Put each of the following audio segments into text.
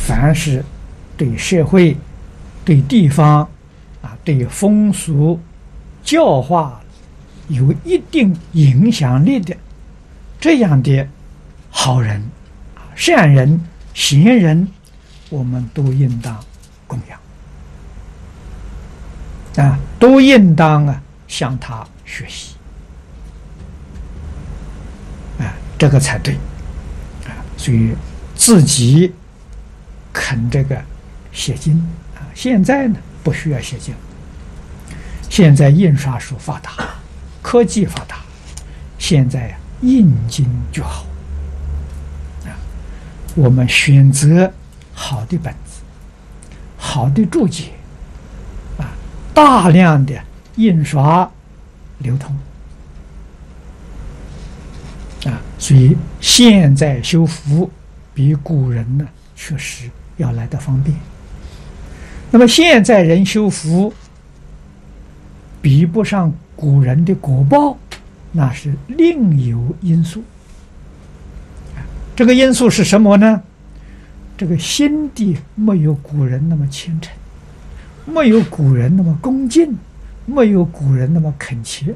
凡是对社会、对地方对风俗教化有一定影响力的这样的好人、善人、贤人，我们都应当供养都应当向他学习这个才对所以自己肯这个写经现在呢不需要写经，现在印刷术发达，科技发达，现在印经就好我们选择好的本子、好的注解大量的印刷流通所以现在修福比古人呢确实要来得方便。那么现在人修福比不上古人的果报，那是另有因素。这个因素是什么呢？这个心地没有古人那么虔诚，没有古人那么恭敬，没有古人那么恳切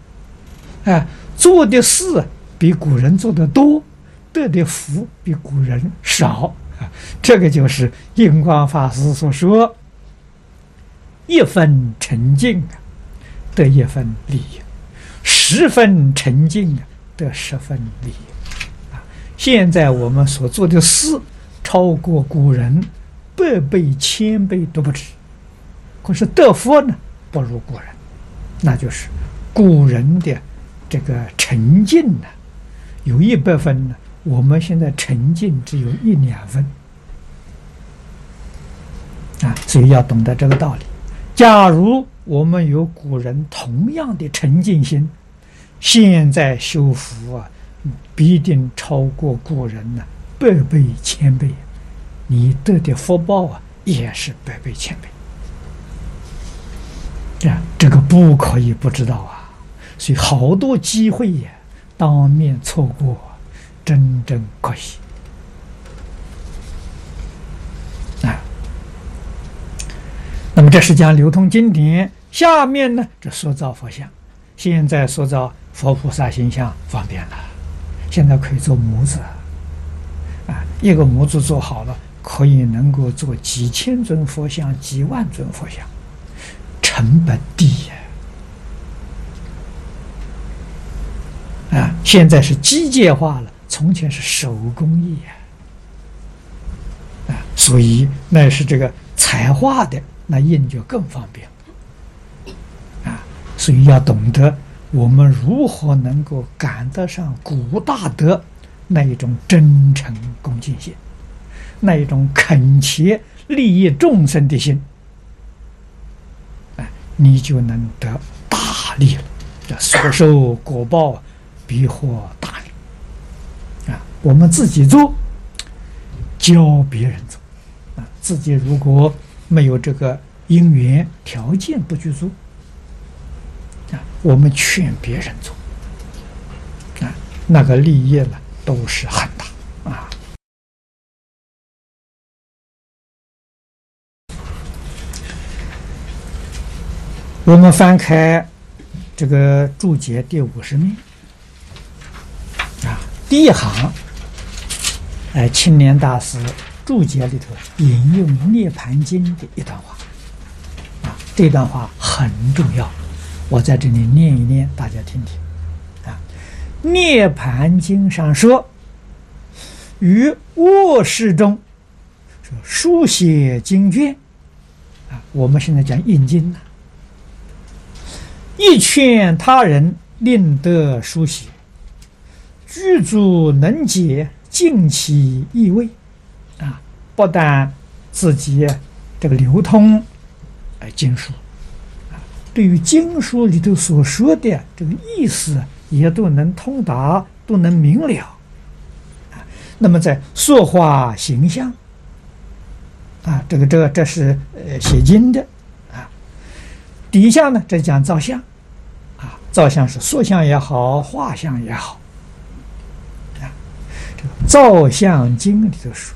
做的事比古人做的多，得的福比古人少这个就是印光法师所说，一分沉静得一分利益，10分沉静得10分利益现在我们所做的事超过古人100倍、1000倍都不止，可是得福呢不如古人，那就是古人的这个沉静呢有100分呢，我们现在沉静只有1-2分所以要懂得这个道理。假如我们有古人同样的沉静心，现在修福必定超过古人100倍、1000倍，你得的福报也是100倍、1000倍这个不可以不知道所以好多机会当面错过，真正可惜那么这是讲流通经典，下面呢这塑造佛像。现在塑造佛菩萨形象方便了，现在可以做模子一个模子做好了，可以能够做几千尊佛像、几万尊佛像，成本低现在是机械化了，从前是手工艺所以那是这个彩画的，那印就更方便所以要懂得我们如何能够赶得上古大德那一种真诚恭敬心，那一种恳切利益众生的心你就能得大利了，这所受果报必获大利我们自己做，教别人做自己如果没有这个因缘条件不去做我们劝别人做那个利益呢都是很大我们翻开这个注解第50面第一行青莲大师注解里头引用《涅盘经》的一段话这段话很重要，我在这里念一念，大家听听涅盘经上说，于卧室中书写经卷我们现在讲印经亦劝他人令得书写，具足能解，尽其意味不但自己这个流通经书对于经书里头所说的这个意思也都能通达，都能明了那么在塑化形象这是写经的底下呢这讲造像造像是塑像也好，画像也好这个造像经里头说